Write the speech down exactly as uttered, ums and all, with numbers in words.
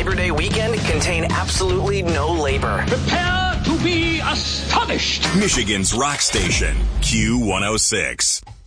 Labor Day weekend contain absolutely no labor. Prepare to be astonished. Michigan's rock station, Q one oh six.